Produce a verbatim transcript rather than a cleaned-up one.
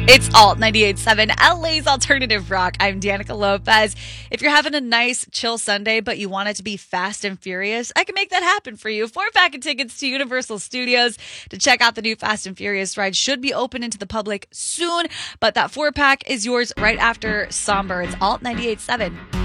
It's Alt ninety-eight point seven, L A's Alternative Rock. I'm Danica Lopez. If you're having a nice, chill Sunday, but you want it to be fast and furious, I can make that happen for you. Four pack of tickets to Universal Studios to check out the new Fast and Furious ride should be open into the public soon, but that four pack is yours right after Somber. It's Alt ninety-eight point seven.